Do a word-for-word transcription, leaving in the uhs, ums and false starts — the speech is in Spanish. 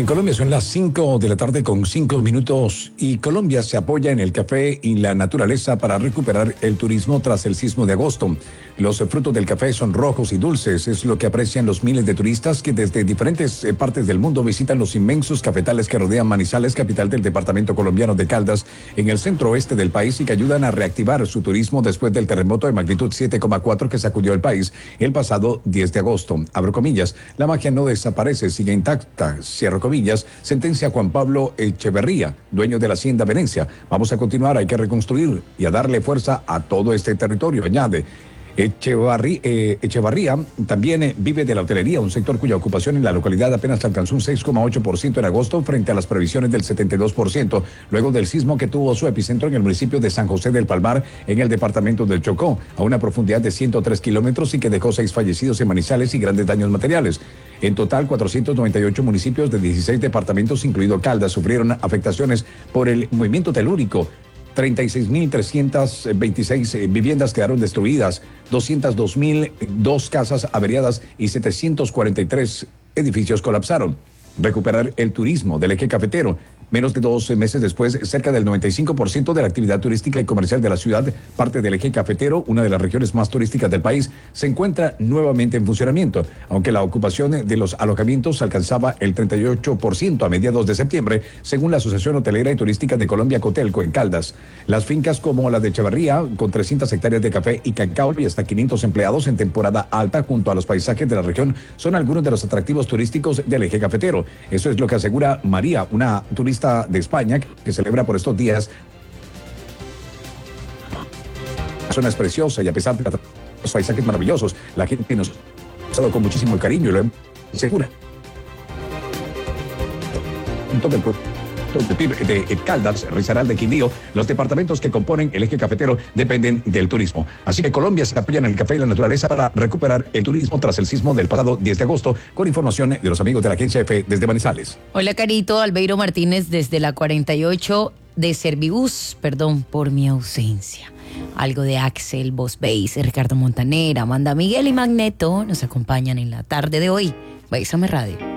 En Colombia son las cinco de la tarde con cinco minutos y Colombia se apoya en el café y la naturaleza para recuperar el turismo tras el sismo de agosto. Los frutos del café son rojos y dulces, es lo que aprecian los miles de turistas que desde diferentes partes del mundo visitan los inmensos cafetales que rodean Manizales, capital del departamento colombiano de Caldas, en el centro oeste del país y que ayudan a reactivar su turismo después del terremoto de magnitud siete coma cuatro que sacudió el país el pasado diez de agosto. Abro comillas, la magia no desaparece, sigue intacta, cierro comillas, sentencia Juan Pablo Echeverría, dueño de la Hacienda Venecia. Vamos a continuar, hay que reconstruir y a darle fuerza a todo este territorio, añade. Echevarría, eh, Echevarría también eh, vive de la hotelería, un sector cuya ocupación en la localidad apenas alcanzó un seis coma ocho por ciento en agosto frente a las previsiones del setenta y dos por ciento, luego del sismo que tuvo su epicentro en el municipio de San José del Palmar, en el departamento del Chocó, a una profundidad de ciento tres kilómetros y que dejó seis fallecidos en Manizales y grandes daños materiales. En total, cuatrocientos noventa y ocho municipios de dieciséis departamentos, incluido Caldas, sufrieron afectaciones por el movimiento telúrico. treinta y seis mil trescientas veintiséis viviendas quedaron destruidas, doscientos dos mil dos casas averiadas y setecientos cuarenta y tres edificios colapsaron. Recuperar el turismo del eje cafetero. Menos de dos meses después, cerca del noventa y cinco por ciento de la actividad turística y comercial de la ciudad, parte del eje cafetero, una de las regiones más turísticas del país, se encuentra nuevamente en funcionamiento, aunque la ocupación de los alojamientos alcanzaba el treinta y ocho por ciento a mediados de septiembre, según la Asociación Hotelera y Turística de Colombia, Cotelco, en Caldas. Las fincas como la de Echevarría, con trescientas hectáreas de café y cacao y hasta quinientos empleados en temporada alta junto a los paisajes de la región, son algunos de los atractivos turísticos del eje cafetero. Eso es lo que asegura María, una turista de España que celebra por estos días. La zona es preciosa y a pesar de los paisajes maravillosos, la gente nos ha pasado con muchísimo cariño y lo segura. De, de Caldas, Risaralda de Quindío, los departamentos que componen el eje cafetero dependen del turismo. Así que Colombia se apoya en el café y la naturaleza para recuperar el turismo tras el sismo del pasado diez de agosto, con información de los amigos de la agencia F desde Manizales. Hola, Carito, Albeiro Martínez desde la cuarenta y ocho de Servibus, perdón por mi ausencia. Algo de Axel, Boss Bass, Ricardo Montaner, Amanda Miguel y Magneto nos acompañan en la tarde de hoy. Bésame Radio.